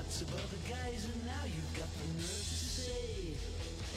lots of other guys, and now you've got the nerve to say